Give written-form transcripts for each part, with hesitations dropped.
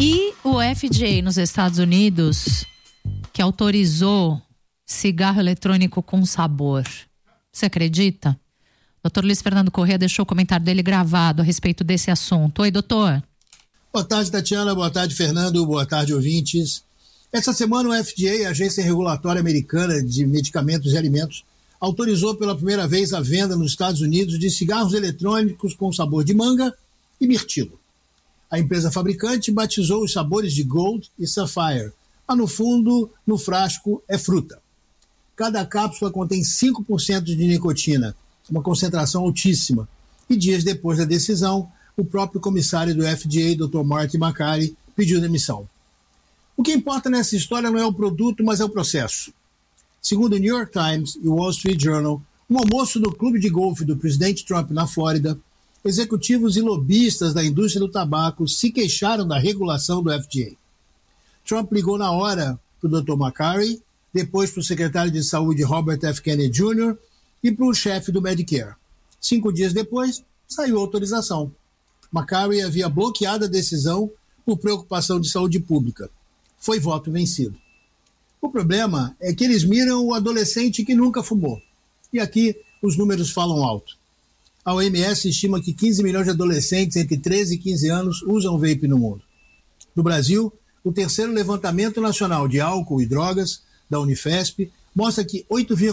E o FDA nos Estados Unidos, que autorizou cigarro eletrônico com sabor. Você acredita? Dr. Luiz Fernando Corrêa deixou o comentário dele gravado a respeito desse assunto. Oi, doutor. Boa tarde, Tatiana. Boa tarde, Fernando. Boa tarde, ouvintes. Essa semana o FDA, a Agência Regulatória Americana de Medicamentos e Alimentos, autorizou pela primeira vez a venda nos Estados Unidos de cigarros eletrônicos com sabor de manga e mirtilo. A empresa fabricante batizou os sabores de Gold e Sapphire, mas no fundo, no frasco, é fruta. Cada cápsula contém 5% de nicotina, uma concentração altíssima. E dias depois da decisão, o próprio comissário do FDA, Dr. Marty Makary, pediu demissão. O que importa nessa história não é o produto, mas é o processo. Segundo o New York Times e o Wall Street Journal, um almoço no clube de golfe do presidente Trump na Flórida, executivos e lobistas da indústria do tabaco se queixaram da regulação do FDA. Trump ligou na hora para o Dr. Makary, depois para o secretário de saúde Robert F. Kennedy Jr. e para o chefe do Medicare. 5 dias depois, saiu a autorização. Makary havia bloqueado a decisão por preocupação de saúde pública. Foi voto vencido. O problema é que eles miram o adolescente que nunca fumou. E aqui os números falam alto. A OMS estima que 15 milhões de adolescentes entre 13 e 15 anos usam vape no mundo. No Brasil, o terceiro levantamento nacional de álcool e drogas, da Unifesp, mostra que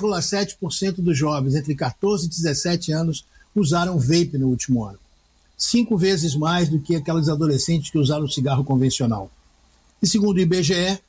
8,7% dos jovens entre 14 e 17 anos usaram vape no último ano. 5 vezes mais do que aqueles adolescentes que usaram cigarro convencional. E segundo o IBGE,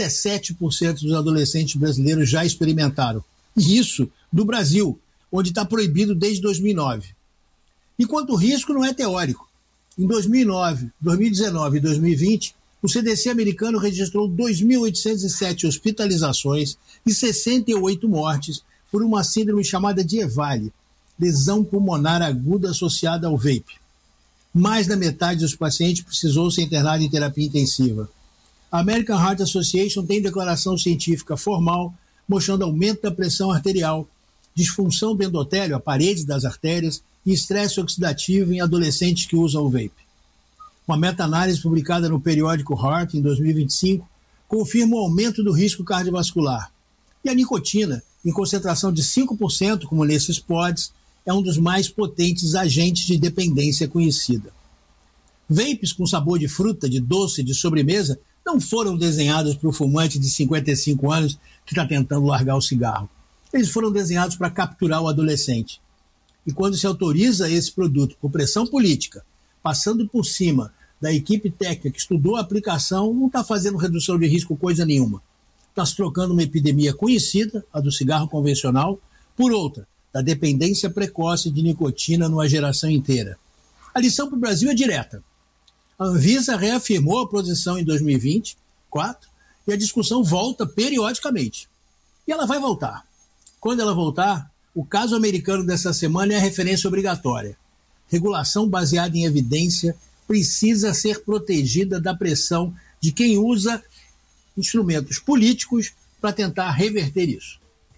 17% dos adolescentes brasileiros já experimentaram. E isso do Brasil, onde está proibido desde 2009. Enquanto o risco não é teórico. Em 2009, 2019 e 2020, o CDC americano registrou 2.807 hospitalizações e 68 mortes por uma síndrome chamada de EVALI, lesão pulmonar aguda associada ao vape. Mais da metade dos pacientes precisou ser internado em terapia intensiva. A American Heart Association tem declaração científica formal mostrando aumento da pressão arterial, disfunção do endotélio, a parede das artérias, e estresse oxidativo em adolescentes que usam o vape. Uma meta-análise publicada no periódico Heart em 2025 confirma o aumento do risco cardiovascular. E a nicotina, em concentração de 5%, como nesses pods, é um dos mais potentes agentes de dependência conhecida. Vapes com sabor de fruta, de doce, de sobremesa, não foram desenhados para o fumante de 55 anos que está tentando largar o cigarro. Eles foram desenhados para capturar o adolescente. E quando se autoriza esse produto por pressão política, passando por cima da equipe técnica que estudou a aplicação, não está fazendo redução de risco coisa nenhuma. Está se trocando uma epidemia conhecida, a do cigarro convencional, por outra, da dependência precoce de nicotina numa geração inteira. A lição para o Brasil é direta. A Anvisa reafirmou a posição em 2024 e a discussão volta periodicamente. E ela vai voltar. Quando ela voltar, o caso americano dessa semana é a referência obrigatória. Regulação baseada em evidência precisa ser protegida da pressão de quem usa instrumentos políticos para tentar reverter isso.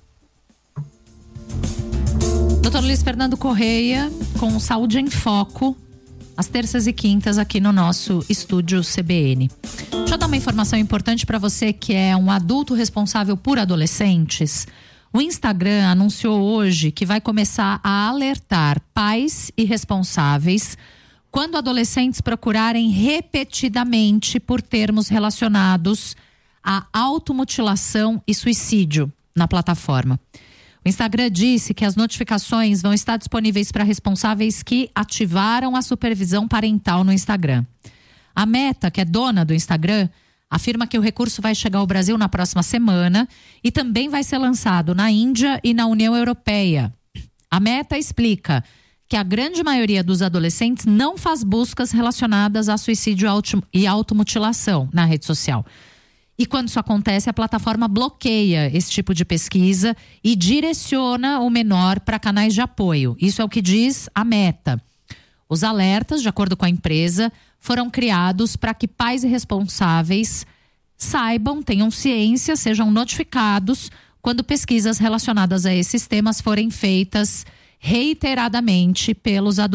Dr. Luiz Fernando Corrêa, com Saúde em Foco, às terças e quintas aqui no nosso estúdio CBN. Deixa eu dar uma informação importante para você que é um adulto responsável por adolescentes. O Instagram anunciou hoje que vai começar a alertar pais e responsáveis quando adolescentes procurarem repetidamente por termos relacionados à automutilação e suicídio na plataforma. O Instagram disse que as notificações vão estar disponíveis para responsáveis que ativaram a supervisão parental no Instagram. A Meta, que é dona do Instagram, afirma que o recurso vai chegar ao Brasil na próxima semana e também vai ser lançado na Índia e na União Europeia. A Meta explica que a grande maioria dos adolescentes não faz buscas relacionadas a suicídio e automutilação na rede social. E quando isso acontece, a plataforma bloqueia esse tipo de pesquisa e direciona o menor para canais de apoio. Isso é o que diz a Meta. Os alertas, de acordo com a empresa, foram criados para que pais e responsáveis saibam, tenham ciência, sejam notificados quando pesquisas relacionadas a esses temas forem feitas reiteradamente pelos adolescentes.